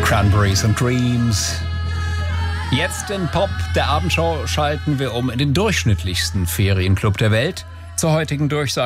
Cranberries and Dreams. Jetzt in Pop der Abendschau schalten wir um in den durchschnittlichsten Ferienclub der Welt. Zur heutigen Durchsage